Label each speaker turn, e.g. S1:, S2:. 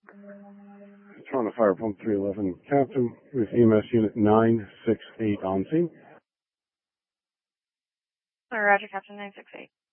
S1: Toronto Fire Pump 311, Captain, with EMS Unit 968 on scene.
S2: Roger, Captain 968.